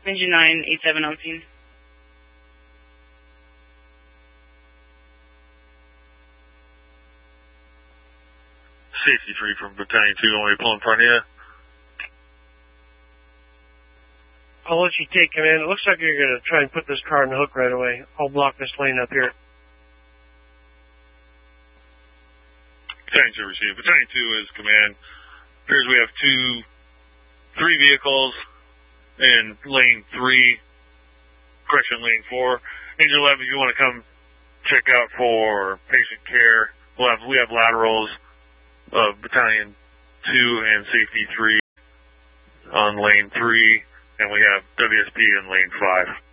Engine 9, 87 on scene. Safety 3 from Battalion 2, only pulling in front of you. I'll let you take command. It looks like you're going to try and put this car in the hook right away. I'll block this lane up here. Battalion 2 received. Battalion 2 is command. Appears we have 3 vehicles in lane 3, correction, lane 4. Angel 11, if you want to come check out for patient care, we have laterals of Battalion 2 and Safety 3 on lane 3, and we have WSP in lane 5.